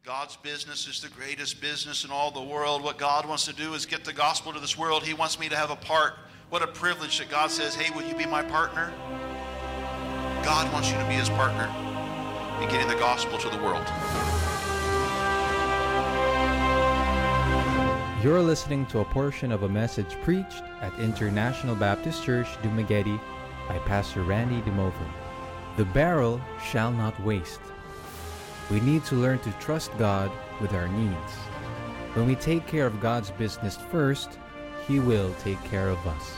God's business is the greatest business in all the world. What God wants to do is get the gospel to this world. He wants me to have a part. What a privilege that God says, hey, will you be my partner? God wants you to be his partner in getting the gospel to the world. You're listening to a portion of a message preached at International Baptist Church, Dumaguete by Pastor Randy DeMover. The barrel shall not waste. We need to learn to trust God with our needs. When we take care of God's business first, He will take care of us.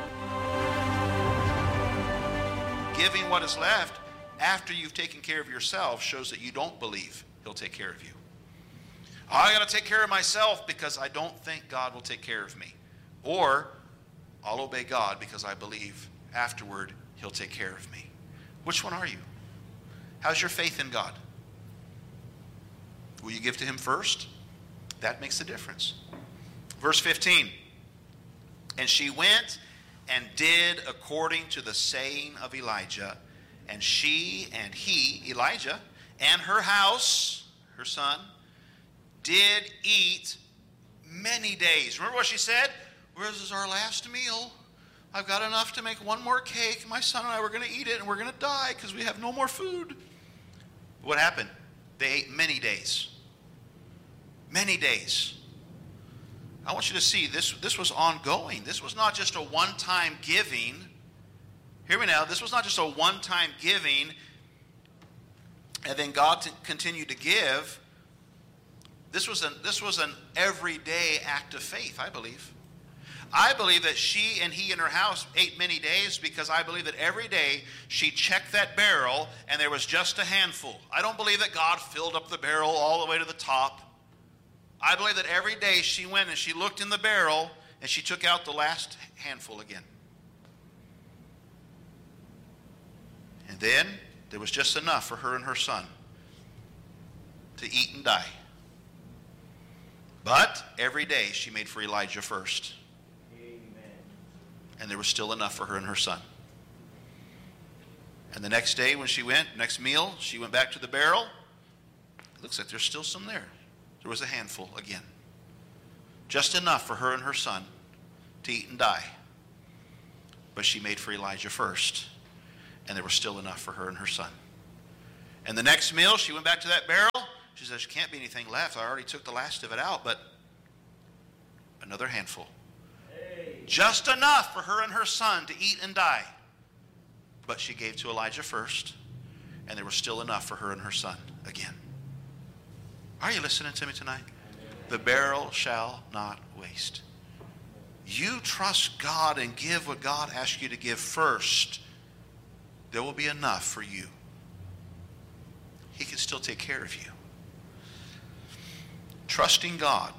Giving what is left after you've taken care of yourself shows that you don't believe He'll take care of you. I got to take care of myself because I don't think God will take care of me. Or I'll obey God because I believe afterward He'll take care of me. Which one are you? How's your faith in God? Will you give to Him first? That makes the difference. Verse 15. And she went and did according to the saying of Elijah. And she and he, Elijah, and her house, her son, did eat many days. Remember what she said? This is our last meal. I've got enough to make one more cake. My son and I were going to eat it and we're going to die because we have no more food. What happened? They ate many days. Many days. I want you to see this was ongoing. This was not just a one-time giving. Hear me now. This was not just a one-time giving and then God continued to give. This was an everyday act of faith, I believe. I believe that she and he in her house ate many days because I believe that every day she checked that barrel and there was just a handful. I don't believe that God filled up the barrel all the way to the top. I believe that every day she went and she looked in the barrel and she took out the last handful again. And then there was just enough for her and her son to eat and die. But every day she made for Elijah first. And there was still enough for her and her son. And the next day when she went, next meal, she went back to the barrel. It looks like there's still some there. There was a handful again. Just enough for her and her son to eat and die. But she made for Elijah first. And there was still enough for her and her son. And the next meal, she went back to that barrel. She says, there can't be anything left. I already took the last of it out, but another handful. Just enough for her and her son to eat and die. But she gave to Elijah first, and there was still enough for her and her son again. Are you listening to me tonight? The barrel shall not waste. You trust God and give what God asks you to give first. There will be enough for you. He can still take care of you. Trusting God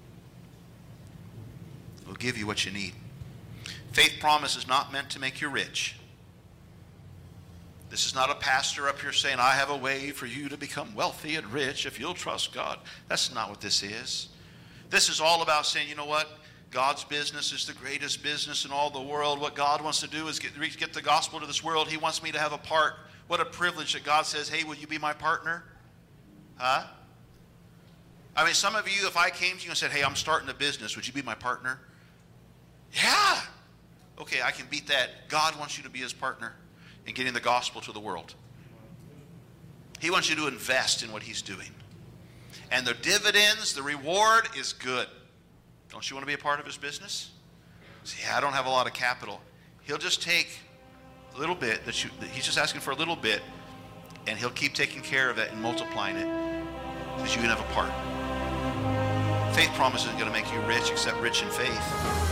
will give you what you need. Faith promise is not meant to make you rich. This is not a pastor up here saying, I have a way for you to become wealthy and rich if you'll trust God. That's not what this is. This is all about saying, you know what? God's business is the greatest business in all the world. What God wants to do is get the gospel to this world. He wants me to have a part. What a privilege that God says, hey, will you be my partner? Huh? I mean, some of you, if I came to you and said, hey, I'm starting a business, would you be my partner? Yeah. Okay, I can beat that. God wants you to be his partner in getting the gospel to the world. He wants you to invest in what he's doing. And the dividends, the reward is good. Don't you want to be a part of his business? See, I don't have a lot of capital. He'll just take a little bit, he's just asking for a little bit, and he'll keep taking care of it and multiplying it because you can have a part. Faith promise isn't going to make you rich except rich in faith.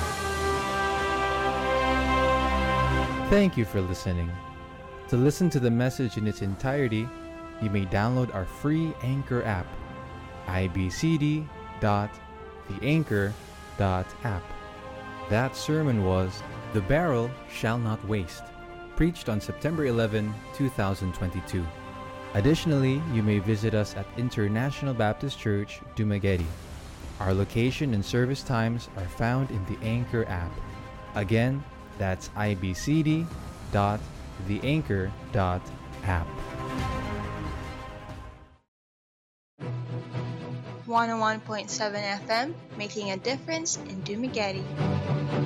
Thank you for listening. To listen to the message in its entirety, you may download our free Anchor app, ibcd.theanchor.app. That sermon was The Barrel Shall Not Waste, preached on September 11, 2022. Additionally, you may visit us at International Baptist Church, Dumaguete. Our location and service times are found in the Anchor app. Again, that's ibcd.theanchor.app. 101.7 FM, making a difference in Dumaguete.